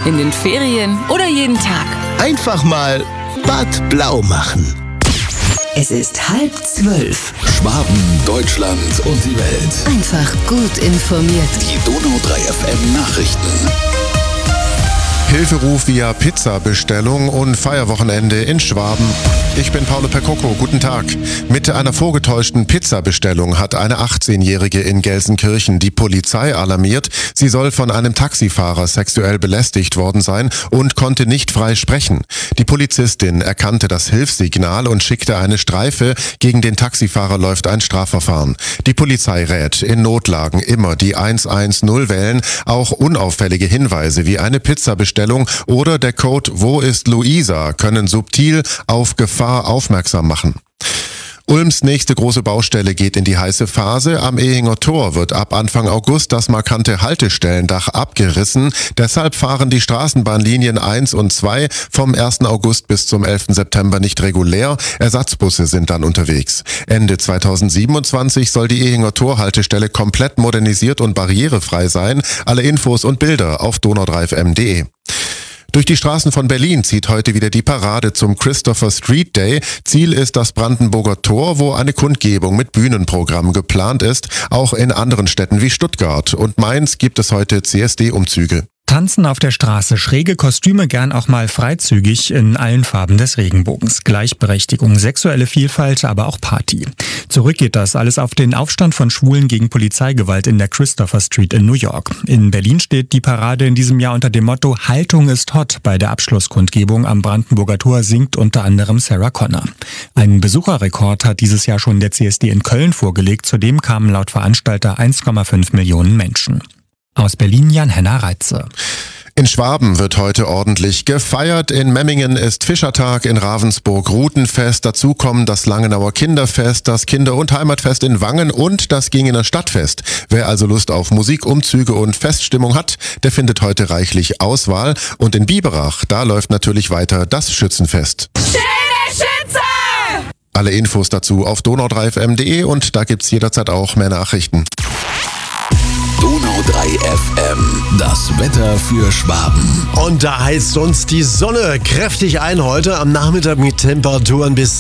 in den Ferien oder jeden Tag. Einfach mal Bad blau machen. Es ist 11:30. Schwaben, Deutschland und die Welt. Einfach gut informiert. Die Donau 3 FM Nachrichten. Hilferuf via Pizzabestellung und Feierwochenende in Schwaben. Ich bin Paolo Percocco, guten Tag. Mit einer vorgetäuschten Pizzabestellung hat eine 18-Jährige in Gelsenkirchen die Polizei alarmiert. Sie soll von einem Taxifahrer sexuell belästigt worden sein und konnte nicht frei sprechen. Die Polizistin erkannte das Hilfssignal und schickte eine Streife. Gegen den Taxifahrer läuft ein Strafverfahren. Die Polizei rät, in Notlagen immer die 110 wählen. Auch unauffällige Hinweise wie eine Pizzabestellung oder der Code "Wo ist Luisa" können subtil auf Gefahr aufmerksam machen. Ulms nächste große Baustelle geht in die heiße Phase. Am Ehinger Tor wird ab Anfang August das markante Haltestellendach abgerissen. Deshalb fahren die Straßenbahnlinien 1 und 2 vom 1. August bis zum 11. September nicht regulär. Ersatzbusse sind dann unterwegs. Ende 2027 soll die Ehinger Tor-Haltestelle komplett modernisiert und barrierefrei sein. Alle Infos und Bilder auf donau3fm.de. Durch die Straßen von Berlin zieht heute wieder die Parade zum Christopher Street Day. Ziel ist das Brandenburger Tor, wo eine Kundgebung mit Bühnenprogramm geplant ist. Auch in anderen Städten wie Stuttgart und Mainz gibt es heute CSD-Umzüge. Tanzen auf der Straße, schräge Kostüme, gern auch mal freizügig in allen Farben des Regenbogens. Gleichberechtigung, sexuelle Vielfalt, aber auch Party. Zurück geht das alles auf den Aufstand von Schwulen gegen Polizeigewalt in der Christopher Street in New York. In Berlin steht die Parade in diesem Jahr unter dem Motto "Haltung ist hot". Bei der Abschlusskundgebung am Brandenburger Tor singt unter anderem Sarah Connor. Einen Besucherrekord hat dieses Jahr schon der CSD in Köln vorgelegt. Zudem kamen laut Veranstalter 1,5 Millionen Menschen. Aus Berlin Jan-Henner Reitze. In Schwaben wird heute ordentlich gefeiert. In Memmingen ist Fischertag, in Ravensburg Rutenfest. Dazu kommen das Langenauer Kinderfest, das Kinder- und Heimatfest in Wangen und das Gingener Stadtfest. Wer also Lust auf Musik, Umzüge und Feststimmung hat, der findet heute reichlich Auswahl. Und in Biberach, da läuft natürlich weiter das Schützenfest. Schöne Schütze! Alle Infos dazu auf donau3fm.de und da gibt's jederzeit auch mehr Nachrichten. Donau 3 FM, das Wetter für Schwaben. Und da heizt uns die Sonne kräftig ein heute. Am Nachmittag mit Temperaturen bis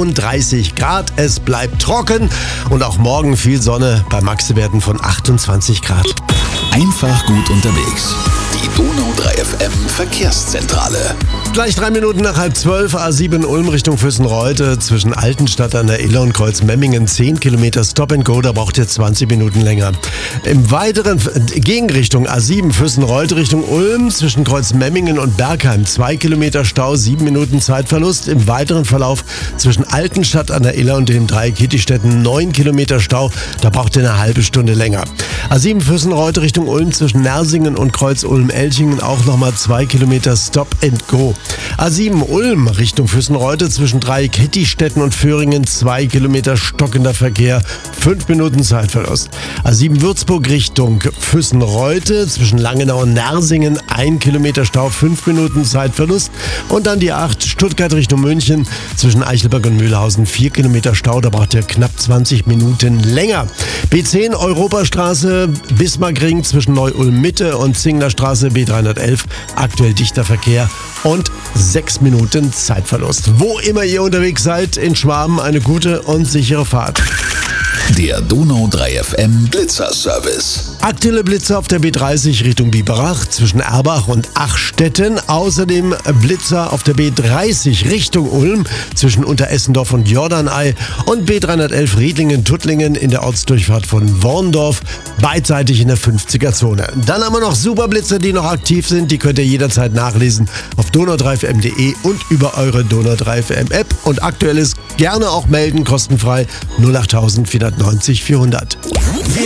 32 Grad. Es bleibt trocken und auch morgen viel Sonne bei Maxwerten von 28 Grad. Einfach gut unterwegs. Die Donau 3 FM Verkehrszentrale. Gleich 3 Minuten nach 11:30, A7 Ulm Richtung Füssenreuth. Zwischen Altenstadt an der Iller und Kreuzmemmingen 10 Kilometer Stop and Go, da braucht ihr 20 Minuten länger. Im weiteren Gegenrichtung A7 Füssenreuth Richtung Ulm zwischen Kreuzmemmingen und Bergheim 2 Kilometer Stau, 7 Minuten Zeitverlust. Im weiteren Verlauf zwischen Altenstadt an der Iller und den 3 Kittistädten 9 Kilometer Stau, da braucht ihr eine halbe Stunde länger. A7 Füssenreuth Richtung Ulm zwischen Nersingen und Kreuz Ulm-Elchingen auch nochmal 2 Kilometer Stop and Go. A7 Ulm Richtung Füssenreuth zwischen 3 Kittistädten und Föhringen 2 Kilometer stockender Verkehr, 5 Minuten Zeitverlust. A7 Würzburg Richtung Füssenreuth zwischen Langenau und Nersingen 1 Kilometer Stau, 5 Minuten Zeitverlust. Und dann die 8 Stuttgart Richtung München zwischen Eichelberg und Mühlhausen 4 Kilometer Stau, da braucht ihr knapp 20 Minuten länger. B10 Europastraße Bismarckring zwischen Neu-Ulm Mitte und Zinglerstraße B311 aktuell dichter Verkehr und 6 Minuten Zeitverlust. Wo immer ihr unterwegs seid, in Schwaben eine gute und sichere Fahrt. Der Donau 3 FM Blitzerservice. Aktuelle Blitzer auf der B30 Richtung Biberach zwischen Erbach und Achstetten. Außerdem Blitzer auf der B30 Richtung Ulm zwischen Unteressendorf und Jordanei und B311 Riedlingen-Tuttlingen in der Ortsdurchfahrt von Worndorf, beidseitig in der 50er-Zone. Dann haben wir noch Superblitzer, die noch aktiv sind. Die könnt ihr jederzeit nachlesen auf donau3fm.de und über eure Donau 3 FM App. Und aktuelles gerne auch melden, kostenfrei 08490 400.